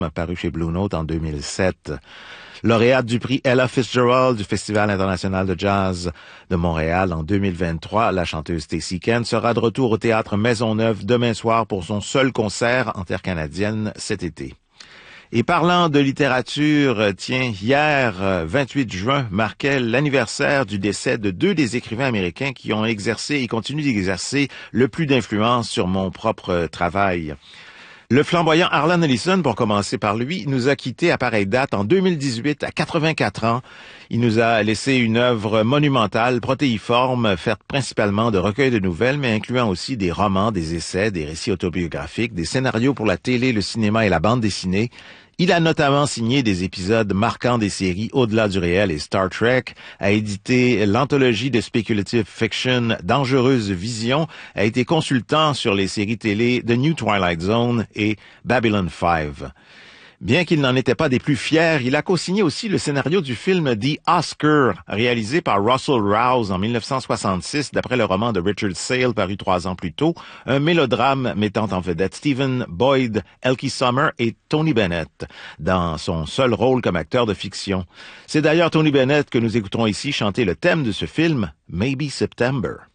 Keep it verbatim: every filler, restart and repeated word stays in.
paru chez Blue Note en deux mille sept. Lauréate du prix Ella Fitzgerald du Festival international de jazz de Montréal en deux mille vingt-trois, la chanteuse Stacey Kent sera de retour au Théâtre Maisonneuve demain soir pour son seul concert en terre canadienne cet été. Et parlant de littérature, tiens, hier, vingt-huit juin, marquait l'anniversaire du décès de deux des écrivains américains qui ont exercé et continuent d'exercer le plus d'influence sur mon propre travail. Le flamboyant Harlan Ellison, pour commencer par lui, nous a quittés à pareille date en deux mille dix-huit, à quatre-vingt-quatre ans. Il nous a laissé une œuvre monumentale, protéiforme, faite principalement de recueils de nouvelles, mais incluant aussi des romans, des essais, des récits autobiographiques, des scénarios pour la télé, le cinéma et la bande dessinée. Il a notamment signé des épisodes marquants des séries Au-delà du réel et Star Trek, a édité l'anthologie de speculative fiction Dangereuse Vision, a été consultant sur les séries télé The New Twilight Zone et Babylon five. Bien qu'il n'en était pas des plus fiers, il a co-signé aussi le scénario du film The Oscar, réalisé par Russell Rouse en mille neuf cent soixante-six, d'après le roman de Richard Sale paru trois ans plus tôt, un mélodrame mettant en vedette Stephen Boyd, Elkie Sommer et Tony Bennett, dans son seul rôle comme acteur de fiction. C'est d'ailleurs Tony Bennett que nous écouterons ici chanter le thème de ce film, Maybe September.